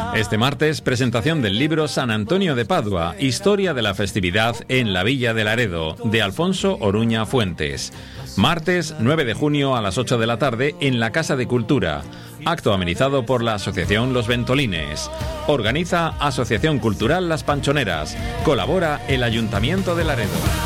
Este martes, presentación del libro San Antonio de Padua, Historia de la festividad en la Villa de Laredo, de Alfonso Oruña Fuentes. Martes 9 de junio a las 8 de la tarde en la Casa de Cultura. Acto amenizado por la Asociación Los Ventolines. Organiza Asociación Cultural Las Panchoneras. Colabora el Ayuntamiento de Laredo.